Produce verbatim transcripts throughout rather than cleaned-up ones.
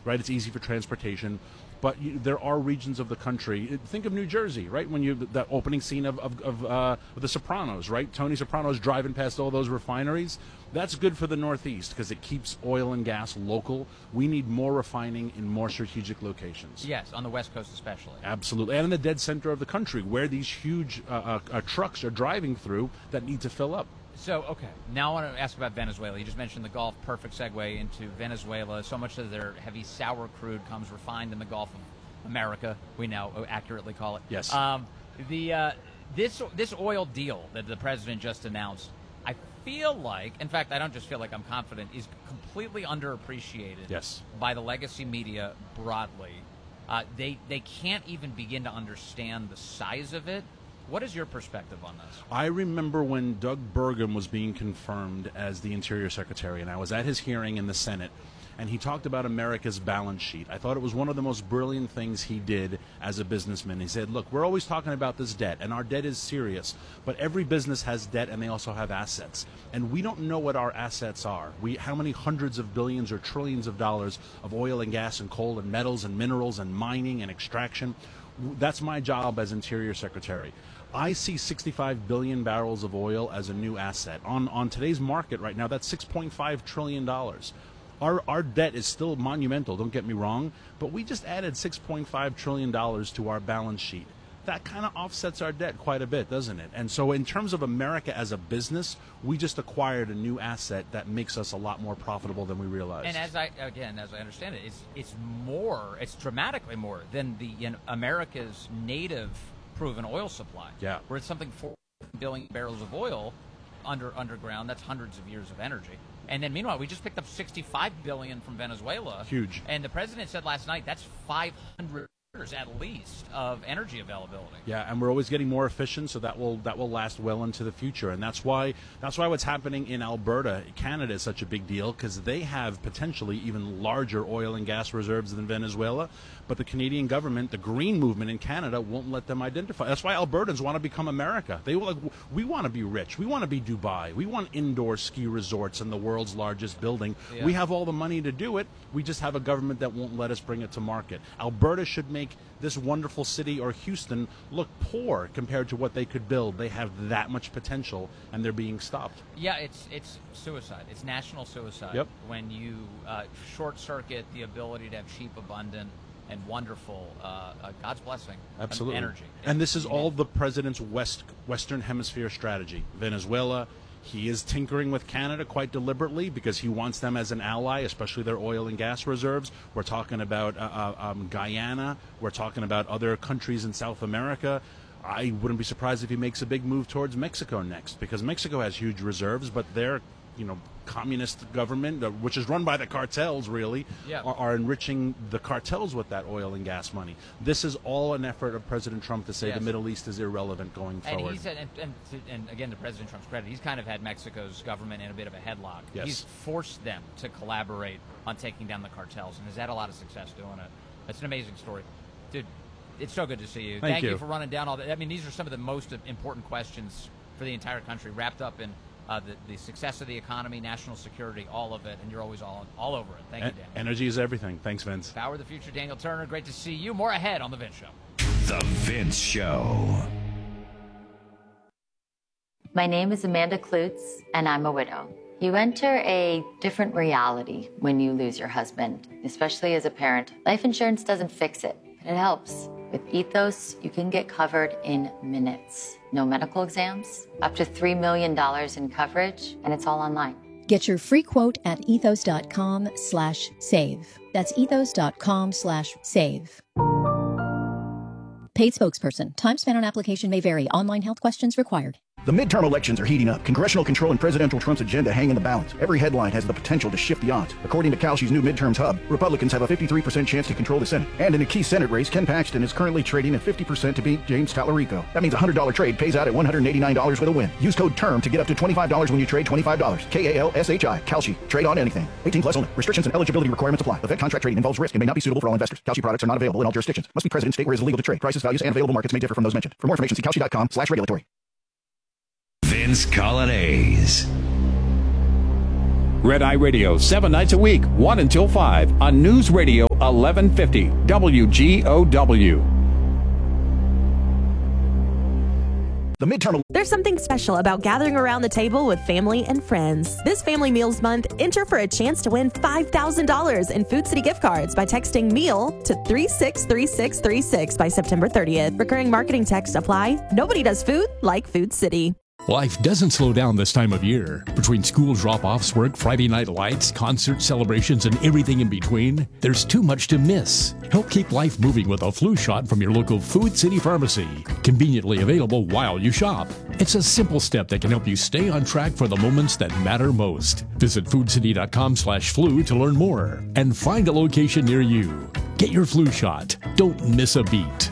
right? It's easy for transportation. But you, there are regions of the country. Think of New Jersey, right? When you that opening scene of of, of, uh, of The Sopranos, right? Tony Soprano's driving past all those refineries. That's good for the Northeast because it keeps oil and gas local. We need more refining in more strategic locations. Yes, on the West Coast especially. Absolutely, and in the dead center of the country, where these huge uh, uh, uh, trucks are driving through that need to fill up. So, okay, now I want to ask about Venezuela. You just mentioned the Gulf, perfect segue into Venezuela. So much of their heavy sour crude comes refined in the Gulf of America, we now accurately call it. Yes. Um, the uh, this this oil deal that the president just announced, I feel like, in fact, I don't just feel like, I'm confident, is completely underappreciated Yes. by the legacy media broadly. Uh, they they can't even begin to understand the size of it. What is your perspective on this? I remember when Doug Burgum was being confirmed as the Interior Secretary, and I was at his hearing in the Senate, and he talked about America's balance sheet. I thought it was one of the most brilliant things he did as a businessman. He said, look, we're always talking about this debt, and our debt is serious, but every business has debt, and they also have assets. And we don't know what our assets are. We, how many hundreds of billions or trillions of dollars of oil and gas and coal and metals and minerals and mining and extraction. That's my job as Interior Secretary. I see sixty-five billion barrels of oil as a new asset. On on today's market right now, that's six point five trillion dollars. Our our debt is still monumental, don't get me wrong, but we just added six point five trillion dollars to our balance sheet. That kind of offsets our debt quite a bit, doesn't it? And so in terms of America as a business, we just acquired a new asset that makes us a lot more profitable than we realized. And as I, again, as I understand it, it's, it's more, it's dramatically more than the you know, America's native proven oil supply. Yeah. Where it's something four billion barrels of oil under underground. That's hundreds of years of energy. And then meanwhile, we just picked up sixty-five billion from Venezuela. Huge. And the president said last night that's five hundred years at least of energy availability. Yeah, and we're always getting more efficient, so that will that will last well into the future. And that's why that's why what's happening in Alberta, Canada, is such a big deal, because they have potentially even larger oil and gas reserves than Venezuela. But the Canadian government, the Green Movement in Canada, won't let them identify. That's why Albertans want to become America. They will, like, we want to be rich. We want to be Dubai. We want indoor ski resorts in the world's largest building. Yeah. We have all the money to do it. We just have a government that won't let us bring it to market. Alberta should make this wonderful city, or Houston, look poor compared to what they could build. They have that much potential, and they're being stopped. Yeah, it's it's suicide. It's national suicide. Yep. When you uh, short circuit the ability to have cheap, abundant, and wonderful, uh, uh, God's blessing, Absolutely. energy. And this is all the president's West Western Hemisphere strategy. Venezuela, he is tinkering with Canada quite deliberately because he wants them as an ally, especially their oil and gas reserves. We're talking about uh, uh, um, Guyana. We're talking about other countries in South America. I wouldn't be surprised if he makes a big move towards Mexico next, because Mexico has huge reserves, but they're, you know, communist government, uh, which is run by the cartels, really, yeah. are, are enriching the cartels with that oil and gas money. This is all an effort of President Trump to say yes. the Middle East is irrelevant going and forward. He said, and, and, to, and again, to President Trump's credit, he's kind of had Mexico's government in a bit of a headlock. Yes. He's forced them to collaborate on taking down the cartels, and has had a lot of success doing it. It's an amazing story. Dude, it's so good to see you. Thank Thank you. you for running down all that. I mean, these are some of the most important questions for the entire country, wrapped up in Uh, the, the success of the economy, national security, all of it, and you're always all all over it. Thank you, Daniel. Energy is everything. Thanks, Vince. Power of the Future, Daniel Turner. Great to see you. More ahead on The Vince Show. The Vince Show. My name is Amanda Klutz, and I'm a widow. You enter a different reality when you lose your husband, especially as a parent. Life insurance doesn't fix it, but it helps. With Ethos, you can get covered in minutes. No medical exams, up to three million dollars in coverage, and it's all online. Get your free quote at ethos.com slash save. That's ethos.com slash save. Paid spokesperson. Time spent on application may vary. Online health questions required. The midterm elections are heating up. Congressional control and presidential Trump's agenda hang in the balance. Every headline has the potential to shift the odds. According to Kalshi's new midterms hub, Republicans have a fifty-three percent chance to control the Senate. And in a key Senate race, Ken Paxton is currently trading at fifty percent to beat James Tallarico. That means a one hundred dollars trade pays out at one hundred eighty-nine dollars with a win. Use code TERM to get up to twenty-five dollars when you trade twenty-five dollars. K A L S H I. Kalshi. Trade on anything. eighteen plus only. Restrictions and eligibility requirements apply. Event contract trading involves risk and may not be suitable for all investors. Kalshi products are not available in all jurisdictions. Must be present in state where it is illegal to trade. Prices, values, and available markets may differ from those mentioned. For more information, see kalshi.com slash regulatory. Vince Colonnese. Red Eye Radio, seven nights a week, one until five on News Radio eleven fifty W G O W. The midterm. There's something special about gathering around the table with family and friends. This Family Meals Month, enter for a chance to win five thousand dollars in Food City gift cards by texting MEAL to three six three six three six by September thirtieth. Recurring marketing text apply. Nobody does food like Food City. Life doesn't slow down this time of year. Between school drop-offs, work, Friday night lights, concert celebrations, and everything in between, there's too much to miss. Help keep life moving with a flu shot from your local Food City pharmacy, conveniently available while you shop. It's a simple step that can help you stay on track for the moments that matter most. Visit foodcity.com slash flu to learn more and find a location near you. Get your flu shot. Don't miss a beat.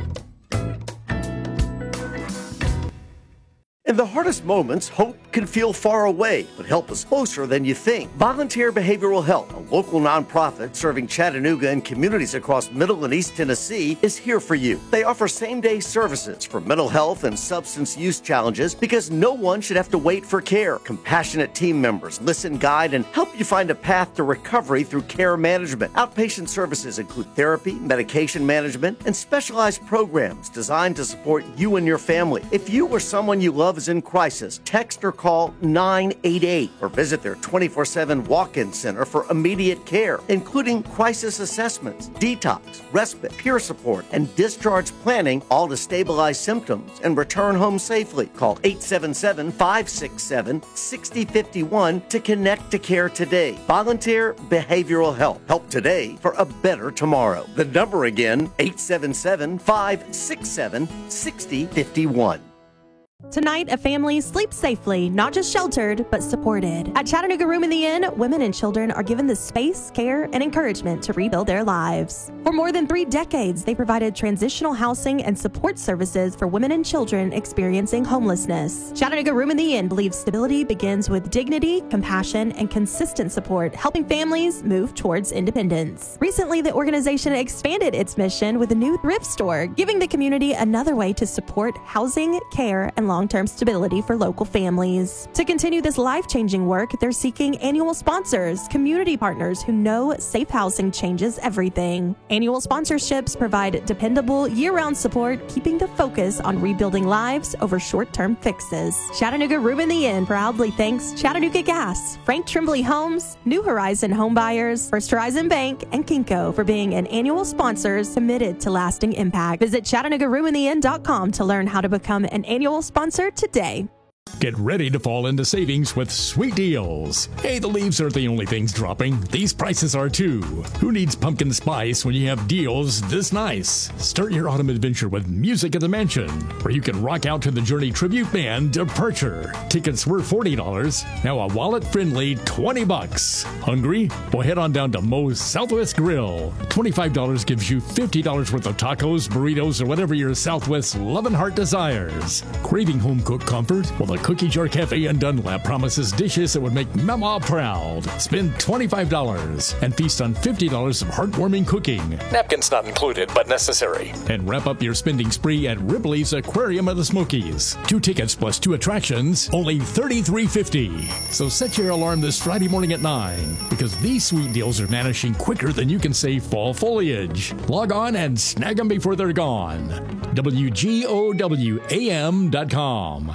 In the hardest moments, hope can feel far away, but help is closer than you think. Volunteer Behavioral Health, a local nonprofit serving Chattanooga and communities across Middle and East Tennessee, is here for you. They offer same-day services for mental health and substance use challenges because no one should have to wait for care. Compassionate team members listen, guide, and help you find a path to recovery through care management. Outpatient services include therapy, medication management, and specialized programs designed to support you and your family. If you or someone you love is in crisis, text or call nine eight eight or visit their twenty-four seven walk-in center for immediate care, including crisis assessments, detox, respite, peer support, and discharge planning, all to stabilize symptoms and return home safely. Call eight seven seven, five six seven, six zero five one to connect to care today. Volunteer Behavioral Health. Help today for a better tomorrow. The number again, eight seven seven, five six seven, six zero five one. Tonight, a family sleeps safely, not just sheltered, but supported. At Chattanooga Room in the Inn, women and children are given the space, care, and encouragement to rebuild their lives. For more than three decades, they provided transitional housing and support services for women and children experiencing homelessness. Chattanooga Room in the Inn believes stability begins with dignity, compassion, and consistent support, helping families move towards independence. Recently, the organization expanded its mission with a new thrift store, giving the community another way to support housing, care, and long-term stability for local families. To continue this life-changing work, they're seeking annual sponsors, community partners who know safe housing changes everything. Annual sponsorships provide dependable, year-round support, keeping the focus on rebuilding lives over short-term fixes. Chattanooga Room in the Inn proudly thanks Chattanooga Gas, Frank Tremblay Homes, New Horizon Home Buyers, First Horizon Bank, and Kinko for being an annual sponsors committed to lasting impact. Visit Chattanooga Room in the Inn dot com to learn how to become an annual sponsor today. Get ready to fall into savings with sweet deals. Hey, the leaves aren't the only things dropping. These prices are too. Who needs pumpkin spice when you have deals this nice? Start your autumn adventure with Music at the Mansion, where you can rock out to the Journey tribute band Departure. Tickets were forty dollars, now a wallet-friendly twenty bucks. Hungry? Well, head on down to Moe's Southwest Grill. twenty-five dollars gives you fifty dollars worth of tacos, burritos, or whatever your Southwest loving heart desires. Craving home-cooked comfort? Well, the Cookie Jar Cafe in Dunlap promises dishes that would make Mama proud. Spend twenty-five dollars and feast on fifty dollars of heartwarming cooking. Napkins not included, but necessary. And wrap up your spending spree at Ripley's Aquarium of the Smokies. Two tickets plus two attractions, only thirty-three fifty. So set your alarm this Friday morning at nine, because these sweet deals are vanishing quicker than you can say fall foliage. Log on and snag them before they're gone. W G O W A M dot com.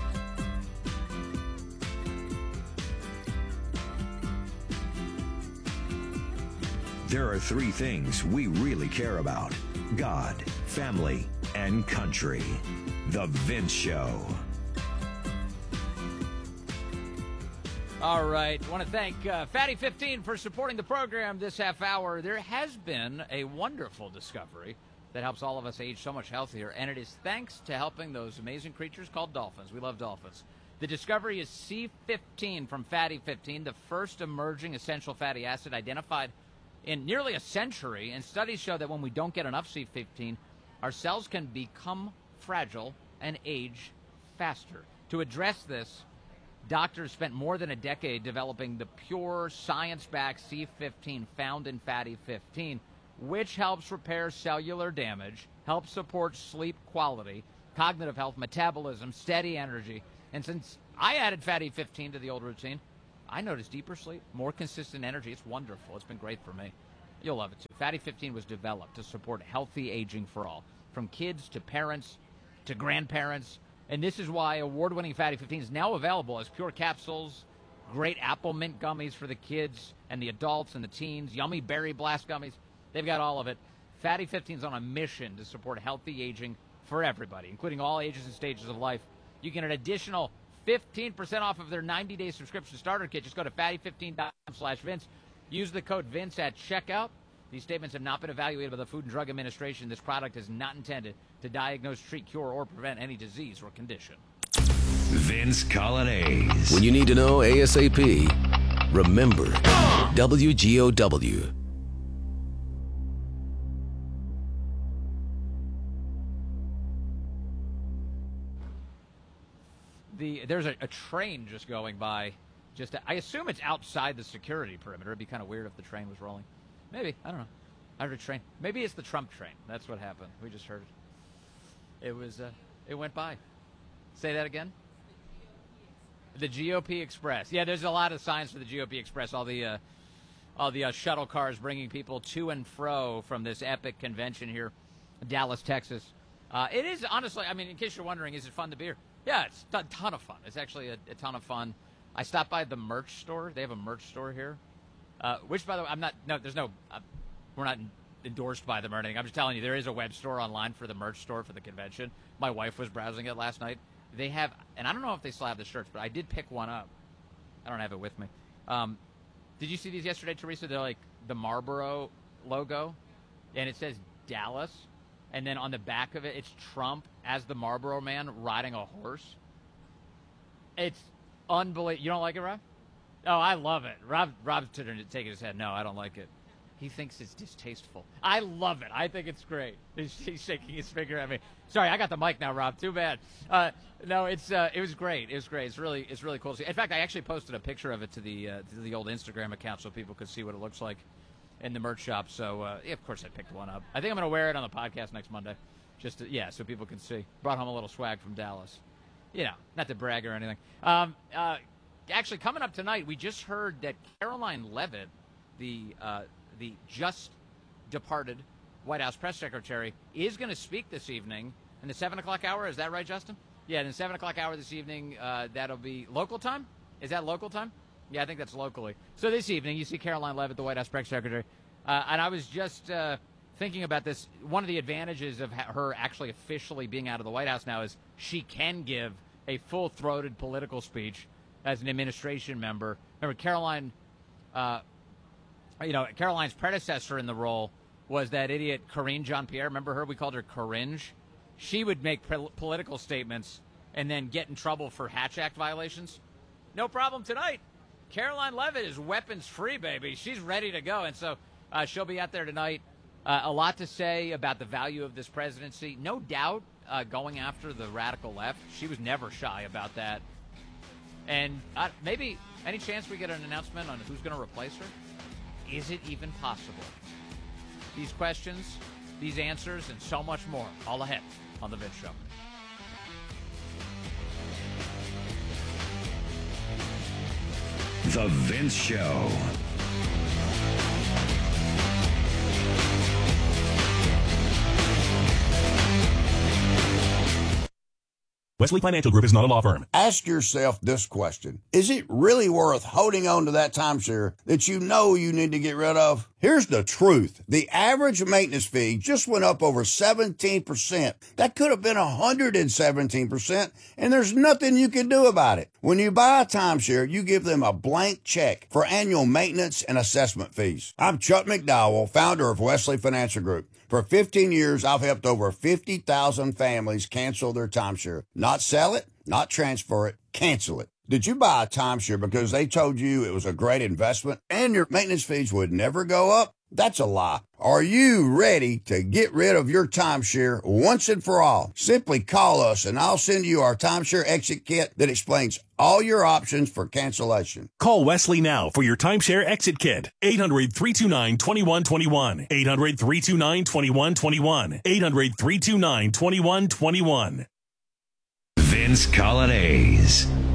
There are three things we really care about: God, family, and country. The Vince Show. All right. I want to thank uh, Fatty fifteen for supporting the program this half hour. There has been a wonderful discovery that helps all of us age so much healthier, and it is thanks to helping those amazing creatures called dolphins. We love dolphins. The discovery is C fifteen from Fatty fifteen, the first emerging essential fatty acid identified in nearly a century, and studies show that when we don't get enough C fifteen, our cells can become fragile and age faster. To address this, doctors spent more than a decade developing the pure, science-backed C fifteen found in Fatty fifteen, which helps repair cellular damage, helps support sleep quality, cognitive health, metabolism, steady energy. And since I added Fatty fifteen to the old routine, I noticed deeper sleep, more consistent energy. It's wonderful. It's been great for me. You'll love it too. Fatty fifteen was developed to support healthy aging for all, from kids to parents to grandparents. And this is why award-winning Fatty fifteen is now available as pure capsules, great apple mint gummies for the kids and the adults and the teens, yummy berry blast gummies. They've got all of it. Fatty fifteen is on a mission to support healthy aging for everybody, including all ages and stages of life. You get an additional fifteen percent off of their ninety-day subscription starter kit. Just go to fatty fifteen dot com slash Vince. Use the code Vince at checkout. These statements have not been evaluated by the Food and Drug Administration. This product is not intended to diagnose, treat, cure, or prevent any disease or condition. Vince Colonnese. When you need to know ASAP, remember W G O W. The, there's a, a train just going by. Just I assume it's outside the security perimeter. It'd be kind of weird if the train was rolling. Maybe. I don't know. I heard a train. Maybe it's the Trump train. That's what happened. We just heard it. It was, uh, it went by. Say that again? The G O P Express. Yeah, there's a lot of signs for the G O P Express. All the, uh, all the uh, shuttle cars bringing people to and fro from this epic convention here in Dallas, Texas. Uh, it is, honestly, I mean, in case you're wondering, is it fun to be here? Yeah, it's a ton of fun. It's actually a, a ton of fun. I stopped by the merch store. They have a merch store here, uh, which, by the way, I'm not, no, there's no, uh, we're not endorsed by them or anything. I'm just telling you, there is a web store online for the merch store for the convention. My wife was browsing it last night. They have, and I don't know if they still have the shirts, but I did pick one up. I don't have it with me. Um, did you see these yesterday, Teresa? They're like the Marlboro logo, and it says Dallas. And then on the back of it, it's Trump as the Marlboro man riding a horse. It's unbelievable. You don't like it, Rob? Oh, I love it. Rob, Rob's taking his head. No, I don't like it. He thinks it's distasteful. I love it. I think it's great. He's, he's shaking his finger at me. Sorry, I got the mic now, Rob. Too bad. Uh, no, it's uh, it was great. It was great. It's really it's really cool to see. In fact, I actually posted a picture of it to the uh, to the old Instagram account so people could see what it looks like in the merch shop. So, uh, yeah, of course, I picked one up. I think I'm going to wear it on the podcast next Monday. Just to, yeah, so people can see. Brought home a little swag from Dallas. You know, not to brag or anything. Um, uh, actually, coming up tonight, we just heard that Caroline Leavitt, the uh, the just departed White House press secretary, is going to speak this evening in the seven o'clock hour. Is that right, Justin? Yeah, in the seven o'clock hour this evening, uh, that'll be local time? Is that local time? Yeah, I think that's locally. So this evening, you see Caroline Leavitt, the White House press secretary. Uh, and I was just uh, thinking about this. One of the advantages of ha- her actually officially being out of the White House now is she can give a full-throated political speech as an administration member. Remember, Caroline, uh, you know, Caroline's predecessor in the role was that idiot Karine Jean-Pierre. Remember her? We called her Coringe. She would make pre- political statements and then get in trouble for Hatch Act violations. No problem tonight. Caroline Leavitt is weapons-free, baby. She's ready to go, and so uh, she'll be out there tonight. Uh, a lot to say about the value of this presidency. No doubt uh, going after the radical left. She was never shy about that. And uh, maybe any chance we get an announcement on who's going to replace her? Is it even possible? These questions, these answers, and so much more, all ahead on The Vince Show. The Vince Show. Wesley Financial Group is not a law firm. Ask yourself this question. Is it really worth holding on to that timeshare that you know you need to get rid of? Here's the truth. The average maintenance fee just went up over seventeen percent. That could have been one hundred seventeen percent, and there's nothing you can do about it. When you buy a timeshare, you give them a blank check for annual maintenance and assessment fees. I'm Chuck McDowell, founder of Wesley Financial Group. For fifteen years, I've helped over fifty thousand families cancel their timeshare. Not sell it, not transfer it, cancel it. Did you buy a timeshare because they told you it was a great investment and your maintenance fees would never go up? That's a lie. Are you ready to get rid of your timeshare once and for all? Simply call us and I'll send you our timeshare exit kit that explains all your options for cancellation. Call Wesley now for your timeshare exit kit. eight hundred, three two nine, two one two one. eight hundred, three two nine, two one two one. eight hundred, three two nine, two one two one. Vince Colonnese.